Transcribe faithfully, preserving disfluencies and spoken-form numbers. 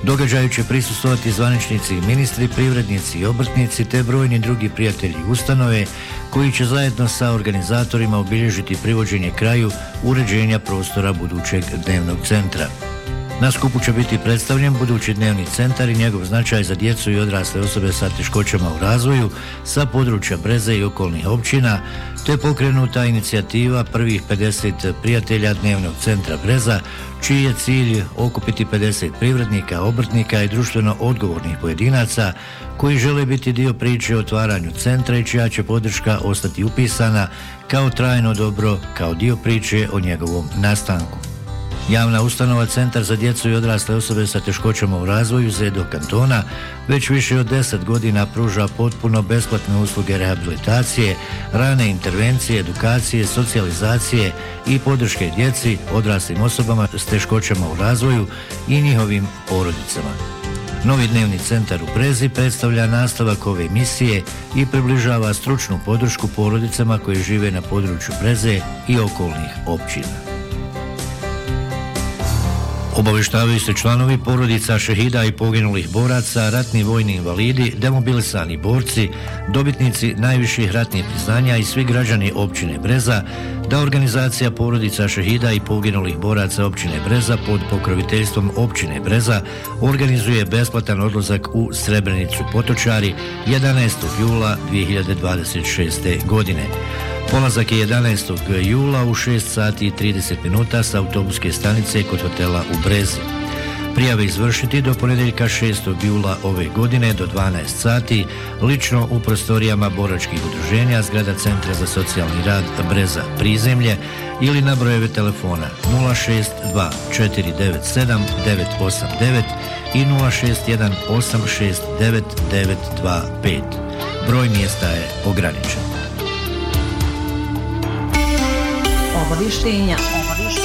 Događaju će prisustvovati zvaničnici i ministri, privrednici i obrtnici te brojni drugi prijatelji ustanove koji će zajedno sa organizatorima obilježiti privođenje kraju uređenja prostora budućeg dnevnog centra. Na skupu će biti predstavljen budući dnevni centar i njegov značaj za djecu i odrasle osobe sa teškoćama u razvoju sa područja Breze i okolnih općina, te pokrenuta inicijativa prvih pedeset prijatelja dnevnog centra Breza, čiji je cilj okupiti pedeset privrednika, obrtnika i društveno odgovornih pojedinaca koji žele biti dio priče o otvaranju centra i čija će podrška ostati upisana kao trajno dobro, kao dio priče o njegovom nastanku. Javna ustanova Centar za djecu i odrasle osobe sa teškoćama u razvoju ZEDO kantona već više od deset godina pruža potpuno besplatne usluge rehabilitacije, rane intervencije, edukacije, socijalizacije i podrške djeci, odraslim osobama s teškoćama u razvoju i njihovim porodicama. Novi dnevni centar u Brezi predstavlja nastavak ove misije i približava stručnu podršku porodicama koje žive na području Breze i okolnih općina. Obavještavaju se članovi porodica šehida i poginulih boraca, ratni vojni invalidi, demobilisani borci, dobitnici najviših ratnih priznanja i svi građani općine Breza da organizacija porodica šehida i poginulih boraca općine Breza pod pokroviteljstvom općine Breza organizuje besplatan odlazak u Srebrenicu Potočari jedanaestog jula dvije hiljade dvadeset šeste. godine. Polazak je jedanaestog jula u šest sati i trideset minuta sa autobuske stanice kod hotela u Brezi. Prijave izvršiti do ponedjeljka šestog jula ove godine do dvanaest sati lično u prostorijama boračkih udruženja zgrada Centra za socijalni rad Breza Prizemlje ili na brojeve telefona nula šest dva četiri devet sedam devet osam devet i nula šest jedan osam šest devet devet dva pet. Broj mjesta je ograničen. Obavještenja